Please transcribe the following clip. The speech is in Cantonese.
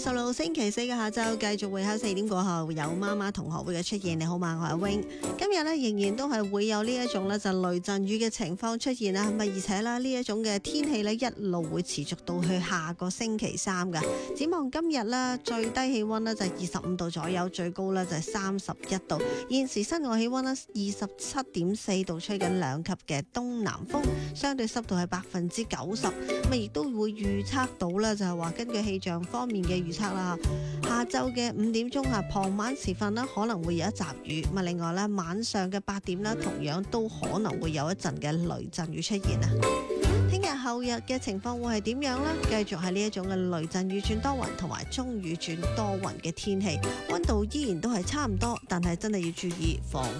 16星期四嘅下晝，繼續會考4點過後有媽媽同學會嘅出現。你好嘛，我係 Wing。今日咧仍然都係會有呢一種咧就雷陣雨嘅情況出現啦，而且咧呢一種嘅天氣咧一路會持續到去下個星期3噶。展望今日咧最低氣溫咧就25度左右，最高咧就31度。現時室外氣溫咧27.4度，吹緊2級嘅東南風，相對濕度係90%。咁亦都會預測到啦，就係話根據氣象方面嘅預測啦，下晝嘅5點鐘啊，傍晚時分啦，可能會有一陣雨。咁另外咧，晚上嘅8點啦，同樣都可能會有一陣嘅雷陣雨出現啊。聽日後日嘅情況會係點樣呢？繼續係呢一種嘅雷陣雨轉多雲同埋中雨轉多雲嘅天氣，溫度依然都係差唔多，但係真係要注意防